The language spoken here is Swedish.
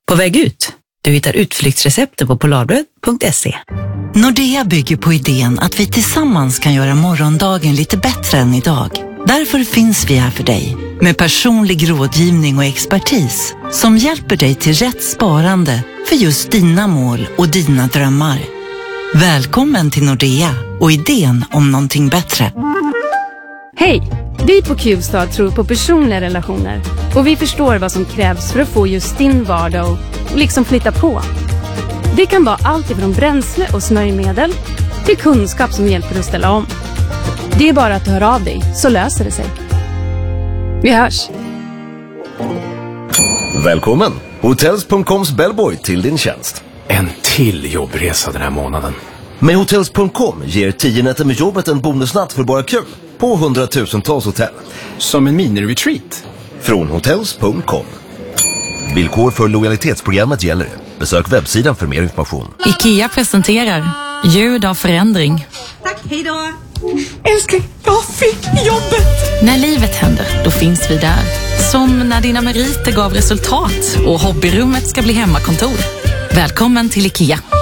På väg ut. Du hittar utflyktsrecepten på polarbröd.se. Nordea bygger på idén att vi tillsammans kan göra morgondagen lite bättre än idag. Därför finns vi här för dig. Med personlig rådgivning och expertis som hjälper dig till rätt sparande för just dina mål och dina drömmar. Välkommen till Nordea och idén om någonting bättre. Hej! Vi på Q-star tror på personliga relationer och vi förstår vad som krävs för att få just din vardag och liksom flytta på. Det kan vara allt ifrån bränsle och smörjmedel till kunskap som hjälper dig att ställa om. Det är bara att du hör av dig så löser det sig. Vi hörs! Välkommen! Hotels.coms bellboy till din tjänst. En till jobbresa den här månaden. Med Hotels.com ger 10 nätter med jobbet en bonusnatt för bara kul på 100,000-tals hotell. Som en mini-retreat. Från Hotels.com. Villkor för lojalitetsprogrammet gäller. Besök webbsidan för mer information. IKEA presenterar ljud av förändring. Tack, hej då! Älskling, jag fick jobbet! När livet händer, då finns vi där. Som när dina meriter gav resultat och hobbyrummet ska bli hemmakontor. Välkommen till IKEA.